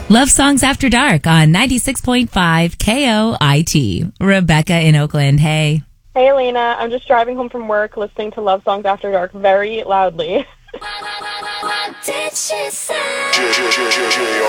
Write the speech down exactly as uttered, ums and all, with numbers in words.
Love Songs After Dark on ninety-six point five K O I T. Rebecca in Oakland. Hey. Hey, Elena. I'm just driving home from work listening to Love Songs After Dark very loudly. What did she say?